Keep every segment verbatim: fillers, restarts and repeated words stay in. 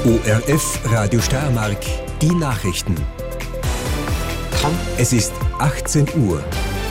O R F Radio Steiermark, die Nachrichten. Es ist achtzehn Uhr.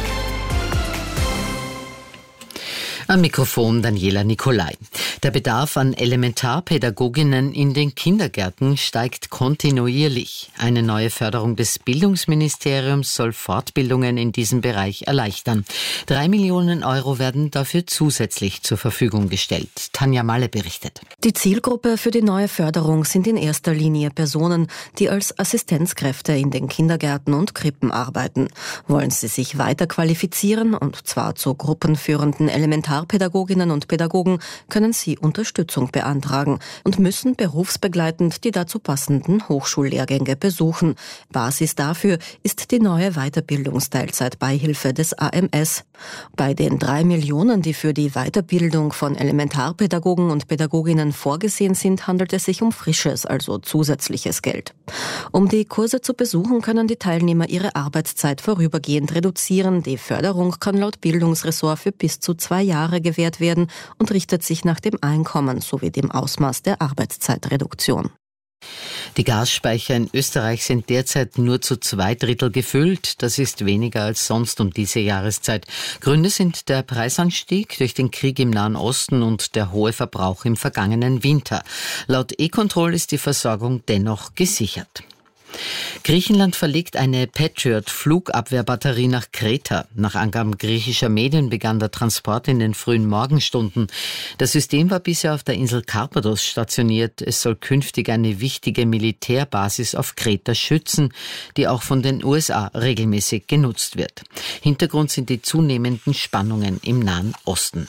Am Mikrofon Daniela Nicolai. Der Bedarf an Elementarpädagoginnen in den Kindergärten steigt kontinuierlich. Eine neue Förderung des Bildungsministeriums soll Fortbildungen in diesem Bereich erleichtern. Drei Millionen Euro werden dafür zusätzlich zur Verfügung gestellt. Tanja Malle berichtet. Die Zielgruppe für die neue Förderung sind in erster Linie Personen, die als Assistenzkräfte in den Kindergärten und Krippen arbeiten. Wollen sie sich weiter qualifizieren, und zwar zu gruppenführenden Elementarpädagoginnen und Pädagogen, können sie Unterstützung beantragen und müssen berufsbegleitend die dazu passenden Hochschullehrgänge besuchen. Basis dafür ist die neue Weiterbildungsteilzeitbeihilfe des A M S. Bei den drei Millionen, die für die Weiterbildung von Elementarpädagogen und Pädagoginnen vorgesehen sind, handelt es sich um frisches, also zusätzliches Geld. Um die Kurse zu besuchen, können die Teilnehmer ihre Arbeitszeit vorübergehend reduzieren. Die Förderung kann laut Bildungsressort für bis zu zwei Jahre gewährt werden und richtet sich nach dem Einkommen sowie dem Ausmaß der Arbeitszeitreduktion. Die Gasspeicher in Österreich sind derzeit nur zu zwei Drittel gefüllt. Das ist weniger als sonst um diese Jahreszeit. Gründe sind der Preisanstieg durch den Krieg im Nahen Osten und der hohe Verbrauch im vergangenen Winter. Laut E-Control ist die Versorgung dennoch gesichert. Griechenland verlegt eine Patriot-Flugabwehrbatterie nach Kreta. Nach Angaben griechischer Medien begann der Transport in den frühen Morgenstunden. Das System war bisher auf der Insel Karpathos stationiert. Es soll künftig eine wichtige Militärbasis auf Kreta schützen, die auch von den U S A regelmäßig genutzt wird. Hintergrund sind die zunehmenden Spannungen im Nahen Osten.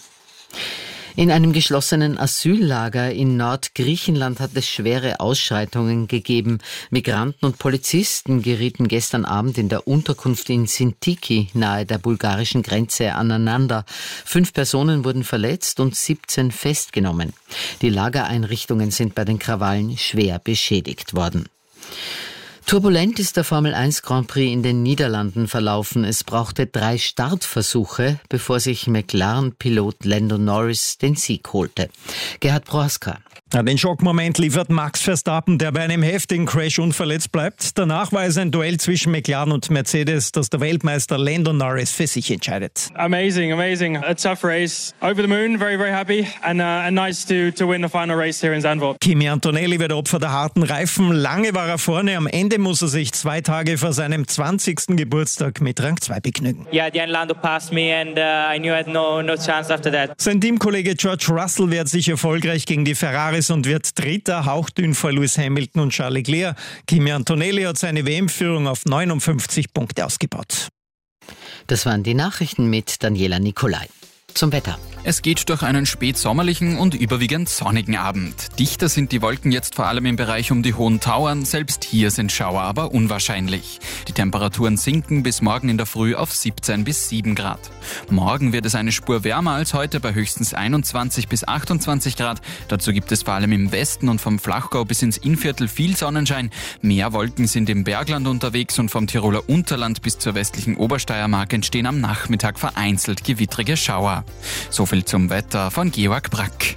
In einem geschlossenen Asyllager in Nordgriechenland hat es schwere Ausschreitungen gegeben. Migranten und Polizisten gerieten gestern Abend in der Unterkunft in Sintiki nahe der bulgarischen Grenze aneinander. Fünf Personen wurden verletzt und siebzehn festgenommen. Die Lagereinrichtungen sind bei den Krawallen schwer beschädigt worden. Turbulent ist der Formel eins Grand Prix in den Niederlanden verlaufen. Es brauchte drei Startversuche, bevor sich McLaren-Pilot Lando Norris den Sieg holte. Gerhard Prohaska. Den Schockmoment liefert Max Verstappen, der bei einem heftigen Crash unverletzt bleibt. Danach war es ein Duell zwischen McLaren und Mercedes, das der Weltmeister Lando Norris für sich entscheidet. Amazing, amazing. A tough race. Over the moon, very, very happy. And, uh, and nice to, to win the final race here in Zandvoort. Kimi Antonelli wird Opfer der harten Reifen. Lange war er vorne, am Ende muss er sich zwei Tage vor seinem zwanzigsten Geburtstag mit Rang zwei begnügen. Yeah, at the end Lando passed me and uh, I knew I had no, no chance after that. Sein Teamkollege George Russell wehrt sich erfolgreich gegen die Ferraris und wird Dritter, hauchdünn vor Lewis Hamilton und Charles Leclerc. Kimi Antonelli hat seine W M-Führung auf neunundfünfzig Punkte ausgebaut. Das waren die Nachrichten mit Daniela Nicolai. Zum Wetter. Es geht durch einen spätsommerlichen und überwiegend sonnigen Abend. Dichter sind die Wolken jetzt vor allem im Bereich um die hohen Tauern. Selbst hier sind Schauer aber unwahrscheinlich. Die Temperaturen sinken bis morgen in der Früh auf siebzehn bis sieben Grad. Morgen wird es eine Spur wärmer als heute bei höchstens einundzwanzig bis achtundzwanzig Grad. Dazu gibt es vor allem im Westen und vom Flachgau bis ins Innviertel viel Sonnenschein. Mehr Wolken sind im Bergland unterwegs und vom Tiroler Unterland bis zur westlichen Obersteiermark entstehen am Nachmittag vereinzelt gewittrige Schauer. So viel zum Wetter von Georg Brack.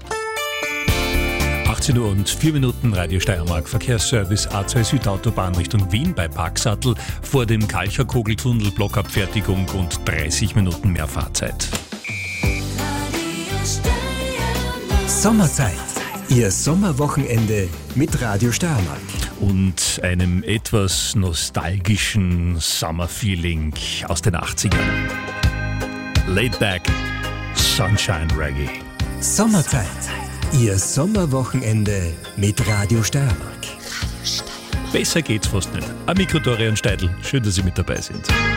achtzehn Uhr und vier Minuten, Radio Steiermark, Verkehrsservice A zwei Südautobahn Richtung Wien bei Parksattel, vor dem Kalcherkogeltunnel, Blockabfertigung und dreißig Minuten mehr Fahrzeit. Sommerzeit. Ihr Sommerwochenende mit Radio Steiermark. Und einem etwas nostalgischen Summer-Feeling aus den achtzigern. Laid back, Sunshine Reggae. Sommerzeit. Ihr Sommerwochenende mit Radio Steiermark. Besser geht's fast nicht. Am Mikro Dorian Steidl, schön, dass Sie mit dabei sind.